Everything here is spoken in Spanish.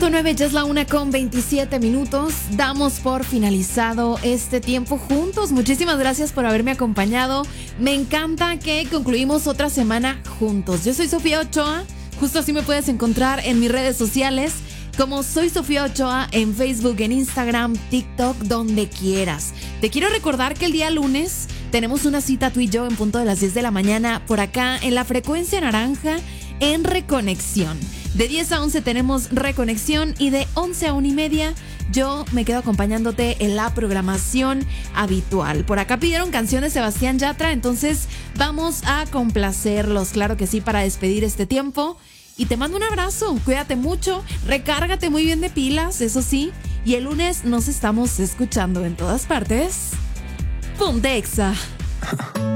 100.9, ya es la 1:27. Damos por finalizado este tiempo juntos. Muchísimas gracias por haberme acompañado. Me encanta que concluimos otra semana juntos. Yo soy Sofía Ochoa. Justo así me puedes encontrar en mis redes sociales como Soy Sofía Ochoa en Facebook, en Instagram, TikTok, donde quieras. Te quiero recordar que el día lunes tenemos una cita tú y yo en punto de las 10 de la mañana por acá en la frecuencia naranja en Reconexión. De 10 a 11 tenemos Reconexión y de 11 a 1:30 yo me quedo acompañándote en la programación habitual. Por acá pidieron canción de Sebastián Yatra, entonces vamos a complacerlos, claro que sí, para despedir este tiempo. Y te mando un abrazo, cuídate mucho, recárgate muy bien de pilas, eso sí. Y el lunes nos estamos escuchando en todas partes. Ponte Exa.